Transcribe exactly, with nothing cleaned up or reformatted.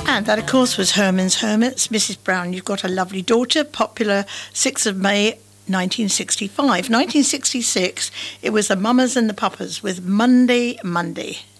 And that, of course, was Herman's Hermits. Missus Brown, You've Got a Lovely Daughter, popular sixth of May nineteen sixty-five. nineteen sixty-six, it was the Mamas and the Papas with Monday, Monday.